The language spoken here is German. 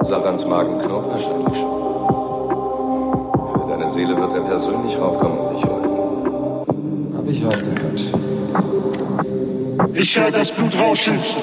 Satans Magenknopf wahrscheinlich schon. Für deine Seele wird er persönlich raufkommen und dich holen. Hab ich heute gehört. Ich höre das Blut rauschen.